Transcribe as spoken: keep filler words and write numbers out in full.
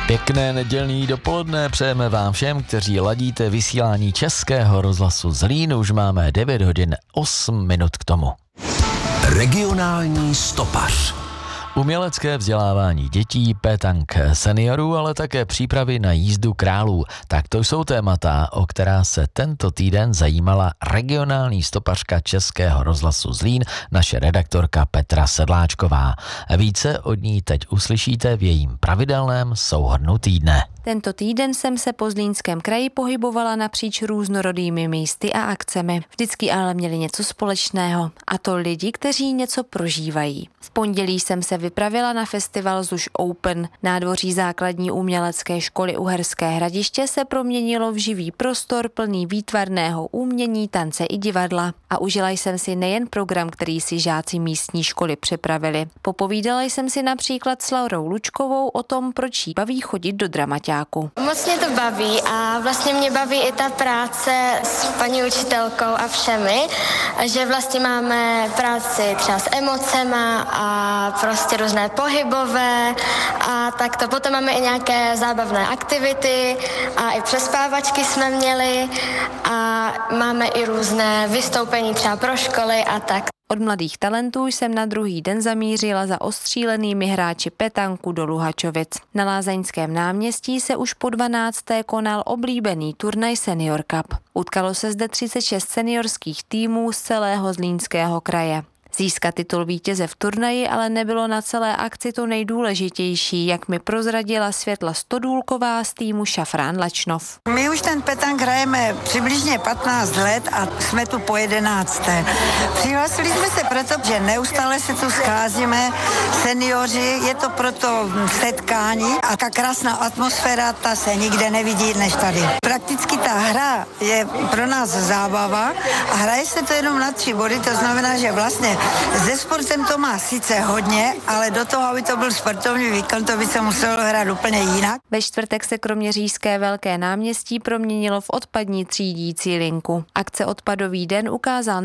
Pěkné nedělní dopoledne přejeme vám všem, kteří ladíte vysílání Českého rozhlasu Zlín. Už máme devět hodin osm minut k tomu. Regionální stopař. Umělecké vzdělávání dětí, pétank seniorů, ale také přípravy na jízdu králů. Tak to jsou témata, o která se tento týden zajímala regionální stopařka Českého rozhlasu Zlín, naše redaktorka Petra Sedláčková. Více od ní teď uslyšíte v jejím pravidelném souhrnu týdne. Tento týden jsem se po Zlínském kraji pohybovala napříč různorodými místy a akcemi. Vždycky ale měli něco společného, a to lidi, kteří něco prožívají. V pondělí jsem se vypravila na festival Zuš Open. Nádvoří základní umělecké školy Uherské Hradiště se proměnilo v živý prostor plný výtvarného umění, tance i divadla. A užila jsem si nejen program, který si žáci místní školy připravili. Popovídala jsem si například s Laurou Lučkovou o tom, proč jí baví chodit do dramaťáku. Moc mě to baví a vlastně mě baví i ta práce s paní učitelkou a všemi, že vlastně máme práci třeba s emocema a prostě různé pohybové a tak to. Potom máme i nějaké zábavné aktivity a i přespávačky jsme měli a máme i různé vystoupení třeba pro školy a tak. Od mladých talentů jsem na druhý den zamířila za ostřílenými hráči pétanku do Luhačovic. Na Lázeňském náměstí se už po dvanácté konal oblíbený turnaj Senior Cup. Utkalo se zde třicet šest seniorských týmů z celého Zlínského kraje. Získat titul vítěze v turnaji ale nebylo na celé akci to nejdůležitější, jak mi prozradila Světla Stodůlková z týmu Šafrán Lačnov. My už ten petank hrajeme přibližně patnáct let a jsme tu po jedenácté. Přihlásili jsme se proto, že neustále se tu scházíme, seniori, je to proto setkání a ta krásná atmosféra, ta se nikde nevidí než tady. Prakticky ta hra je pro nás zábava a hraje se to jenom na tři body, to znamená, že vlastně se sportem to má sice hodně, ale do toho, aby to byl sportovní výkon, to by se muselo hrát úplně jinak. Ve čtvrtek se kroměřížské Velké náměstí proměnilo v odpadní třídící linku. Akce Odpadový den ukázal